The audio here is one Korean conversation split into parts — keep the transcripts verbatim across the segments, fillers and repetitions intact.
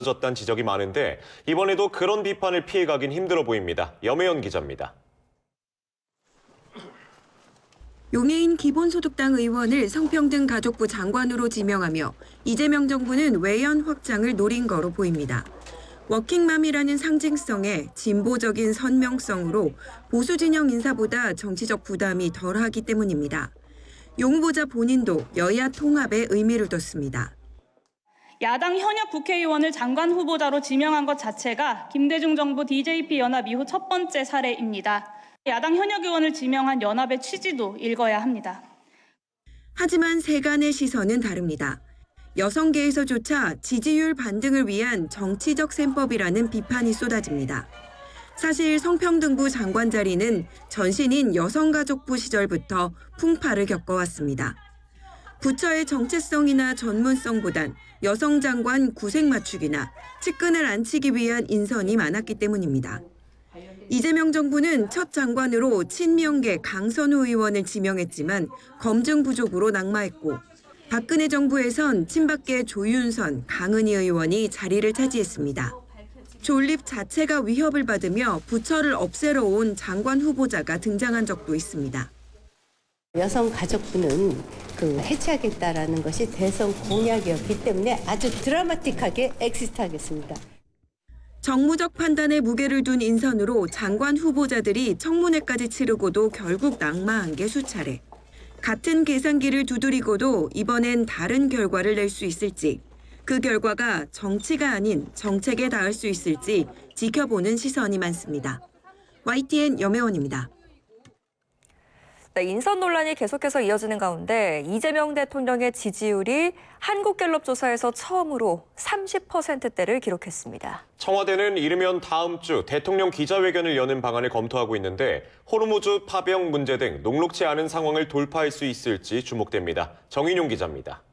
졌다는 지적이 많은데 이번에도 그런 비판을 피해가긴 힘들어 보입니다. 염혜연 기자입니다. 용해인 기본소득당 의원을 성평등 가족부 장관으로 지명하며 이재명 정부는 외연 확장을 노린 거로 보입니다. 워킹맘이라는 상징성에 진보적인 선명성으로 보수 진영 인사보다 정치적 부담이 덜하기 때문입니다. 용 후보자 본인도 여야 통합에 의미를 뒀습니다. 야당 현역 국회의원을 장관 후보자로 지명한 것 자체가 김대중 정부 디제이피 연합 이후 첫 번째 사례입니다. 야당 현역 의원을 지명한 연합의 취지도 읽어야 합니다. 하지만 세간의 시선은 다릅니다. 여성계에서조차 지지율 반등을 위한 정치적 셈법이라는 비판이 쏟아집니다. 사실 성평등부 장관 자리는 전신인 여성가족부 시절부터 풍파를 겪어왔습니다. 부처의 정체성이나 전문성보단 여성 장관 구색 맞추기나 측근을 안치기 위한 인선이 많았기 때문입니다. 이재명 정부는 첫 장관으로 친명계 강선우 의원을 지명했지만 검증 부족으로 낙마했고 박근혜 정부에선 친박계 조윤선, 강은희 의원이 자리를 차지했습니다. 존립 자체가 위협을 받으며 부처를 없애러 온 장관 후보자가 등장한 적도 있습니다. 여성가족부는 그 해체하겠다라는 것이 대선 공약이었기 때문에 아주 드라마틱하게 엑시트하겠습니다. 정무적 판단에 무게를 둔 인선으로 장관 후보자들이 청문회까지 치르고도 결국 낙마한 게 수차례. 같은 계산기를 두드리고도 이번엔 다른 결과를 낼 수 있을지, 그 결과가 정치가 아닌 정책에 닿을 수 있을지 지켜보는 시선이 많습니다. 와이티엔 염혜원입니다. 네, 인선 논란이 계속해서 이어지는 가운데 이재명 대통령의 지지율이 한국갤럽 조사에서 처음으로 삼십 퍼센트대를 기록했습니다. 청와대는 이르면 다음 주 대통령 기자회견을 여는 방안을 검토하고 있는데 호르무즈 파병 문제 등 녹록지 않은 상황을 돌파할 수 있을지 주목됩니다. 정인용 기자입니다.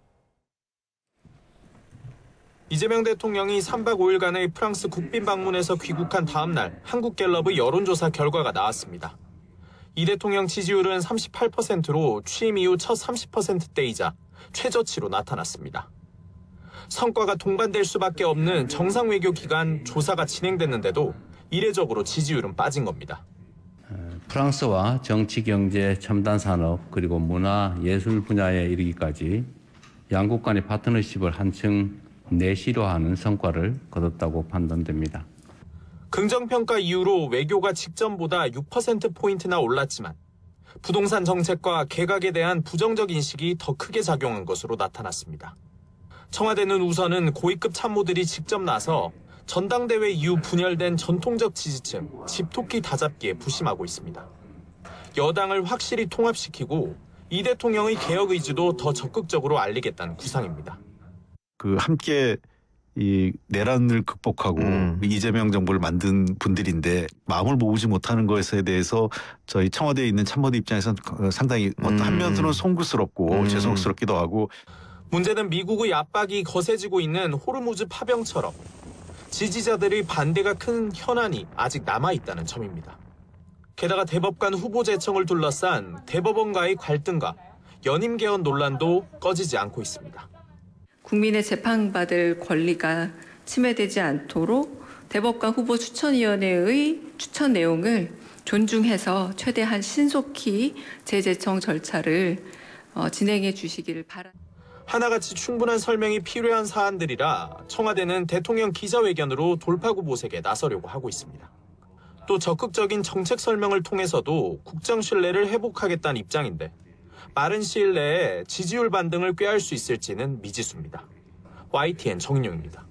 이재명 대통령이 삼박 오일간의 프랑스 국빈 방문에서 귀국한 다음 날 한국갤럽의 여론조사 결과가 나왔습니다. 이 대통령 지지율은 삼십팔 퍼센트로 취임 이후 첫 삼십 퍼센트대이자 최저치로 나타났습니다. 성과가 동반될 수밖에 없는 정상외교 기간 조사가 진행됐는데도 이례적으로 지지율은 빠진 겁니다. 프랑스와 정치, 경제, 첨단 산업, 그리고 문화, 예술 분야에 이르기까지 양국 간의 파트너십을 한층 내실화하는 성과를 거뒀다고 판단됩니다. 긍정평가 이후로 외교가 직전보다 육 퍼센트포인트나 올랐지만 부동산 정책과 개각에 대한 부정적 인식이 더 크게 작용한 것으로 나타났습니다. 청와대는 우선은 고위급 참모들이 직접 나서 전당대회 이후 분열된 전통적 지지층, 집토끼 다잡기에 부심하고 있습니다. 여당을 확실히 통합시키고 이 대통령의 개혁 의지도 더 적극적으로 알리겠다는 구상입니다. 그 함께 이 내란을 극복하고 음. 이재명 정부를 만든 분들인데 마음을 모으지 못하는 것에 대해서 저희 청와대에 있는 참모들 입장에서는 상당히 음. 한면으로는 송구스럽고 음. 죄송스럽기도 하고. 문제는 미국의 압박이 거세지고 있는 호르무즈 파병처럼 지지자들의 반대가 큰 현안이 아직 남아있다는 점입니다. 게다가 대법관 후보 제청을 둘러싼 대법원과의 갈등과 연임 개헌 논란도 꺼지지 않고 있습니다. 국민의 재판받을 권리가 침해되지 않도록 대법관 후보 추천위원회의 추천 내용을 존중해서 최대한 신속히 재제청 절차를 진행해 주시기를 바랍니다. 하나같이 충분한 설명이 필요한 사안들이라 청와대는 대통령 기자회견으로 돌파구 모색에 나서려고 하고 있습니다. 또 적극적인 정책 설명을 통해서도 국정 신뢰를 회복하겠다는 입장인데 빠른 시일 내에 지지율 반등을 꾀할 수 있을지는 미지수입니다. 와이티엔 정인용입니다.